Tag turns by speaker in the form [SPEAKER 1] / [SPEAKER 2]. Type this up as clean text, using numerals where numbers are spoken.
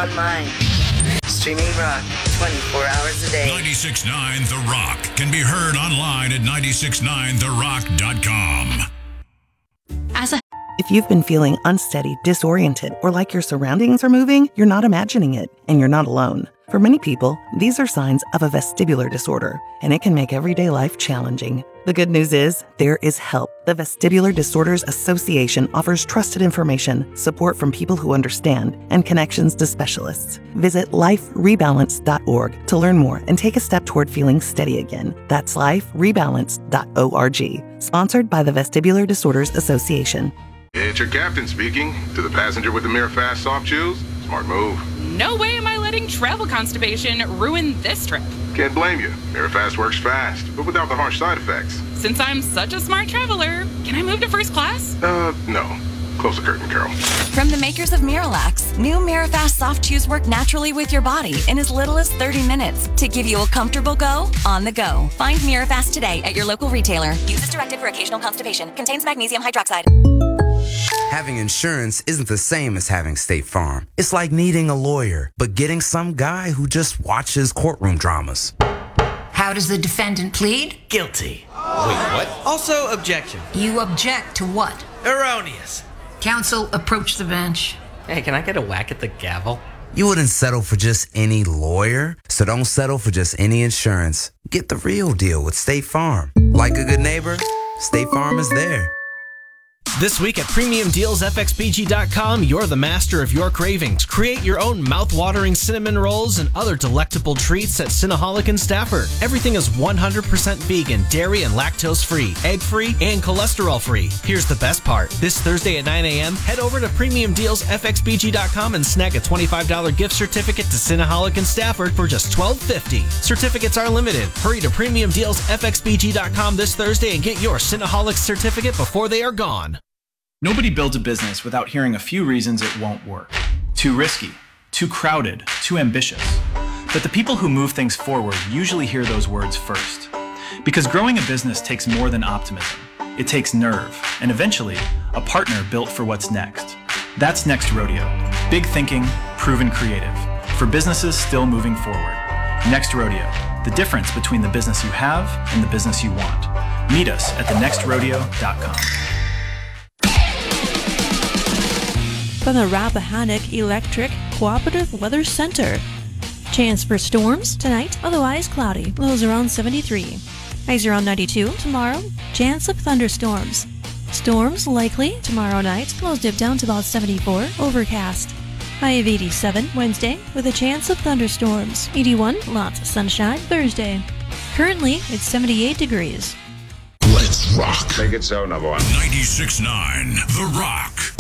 [SPEAKER 1] online. Streaming rock 24 hours a day.
[SPEAKER 2] 96.9 The Rock can be heard online at 969therock.com.
[SPEAKER 3] If you've been feeling unsteady, disoriented, or like your surroundings are moving, you're not imagining it, and you're not alone. For many people, these are signs of a vestibular disorder, and it can make everyday life challenging. The good news is, there is help. The Vestibular Disorders Association offers trusted information, support from people who understand, and connections to specialists. Visit liferebalance.org to learn more and take a step toward feeling steady again. That's liferebalance.org. Sponsored by the Vestibular Disorders Association.
[SPEAKER 4] It's your captain speaking. To the passenger with the Mirafast soft chews, smart move.
[SPEAKER 5] No way am I letting travel constipation ruin this trip.
[SPEAKER 4] Can't blame you. Mirafast works fast, but without the harsh side effects.
[SPEAKER 5] Since I'm such a smart traveler, can I move to first class?
[SPEAKER 4] No. Close the curtain, Carol.
[SPEAKER 6] From the makers of Miralax, new Mirafast soft chews work naturally with your body in as little as 30 minutes to give you a comfortable go on the go. Find Mirafast today at your local retailer. Use as directed for occasional constipation. Contains magnesium hydroxide.
[SPEAKER 7] Having insurance isn't the same as having State Farm. It's like needing a lawyer, but getting some guy who just watches courtroom dramas.
[SPEAKER 8] How does the defendant plead?
[SPEAKER 9] Guilty.
[SPEAKER 10] Wait, what?
[SPEAKER 9] Also, objection.
[SPEAKER 8] You object to what?
[SPEAKER 9] Erroneous.
[SPEAKER 8] Counsel, approach the bench.
[SPEAKER 9] Hey, can I get a whack at the gavel?
[SPEAKER 7] You wouldn't settle for just any lawyer, so don't settle for just any insurance. Get the real deal with State Farm. Like a good neighbor, State Farm is there.
[SPEAKER 11] This week at PremiumDealsFXBG.com, you're the master of your cravings. Create your own mouth-watering cinnamon rolls and other delectable treats at Cinnaholic and Stafford. Everything is 100% vegan, dairy and lactose-free, egg-free, and cholesterol-free. Here's the best part. This Thursday at 9 a.m., head over to PremiumDealsFXBG.com and snag a $25 gift certificate to Cinnaholic and Stafford for just $12.50. Certificates are limited. Hurry to PremiumDealsFXBG.com this Thursday and get your Cinnaholic certificate before they are gone.
[SPEAKER 12] Nobody builds a business without hearing a few reasons it won't work. Too risky, too crowded, too ambitious. But the people who move things forward usually hear those words first. Because growing a business takes more than optimism. It takes nerve, and eventually, a partner built for what's next. That's Next Rodeo. Big thinking, proven creative. For businesses still moving forward. Next Rodeo. The difference between the business you have and the business you want. Meet us at thenextrodeo.com.
[SPEAKER 13] From the Rappahannock Electric Cooperative Weather Center. Chance for storms tonight, otherwise cloudy. Lows around 73. Highs around 92 tomorrow. Chance of thunderstorms. Storms likely tomorrow night. Lows dip down to about 74. Overcast. High of 87 Wednesday with a chance of thunderstorms. 81, lots of sunshine Thursday. Currently, it's 78 degrees.
[SPEAKER 2] Let's rock.
[SPEAKER 4] Make it so, number one.
[SPEAKER 2] 96.9 The Rock.